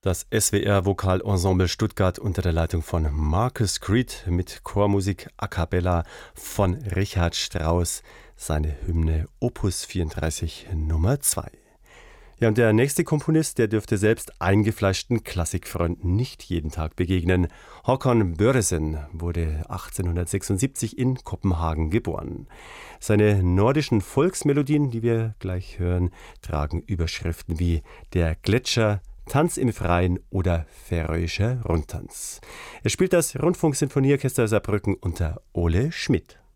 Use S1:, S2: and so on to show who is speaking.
S1: Das SWR-Vokalensemble Stuttgart unter der Leitung von Marcus Creed mit Chormusik a cappella von Richard Strauss, seine Hymne Opus 34 Nummer 2. Ja, und der nächste Komponist, der dürfte selbst eingefleischten Klassikfreunden nicht jeden Tag begegnen. Håkon Børresen wurde 1876 in Kopenhagen geboren. Seine nordischen Volksmelodien, die wir gleich hören, tragen Überschriften wie Der Gletscher, Tanz im Freien oder Färöischer Rundtanz. Er spielt das Rundfunksinfonieorchester Saarbrücken unter Ole Schmidt.